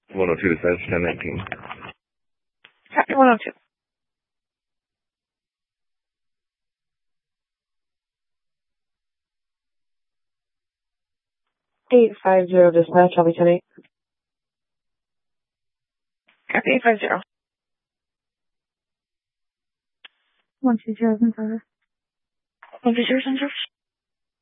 102 dispatch 1019. Copy 102. Eight 850 dispatch, I'll be 10-8. Copy 850. 120 center. 120 center.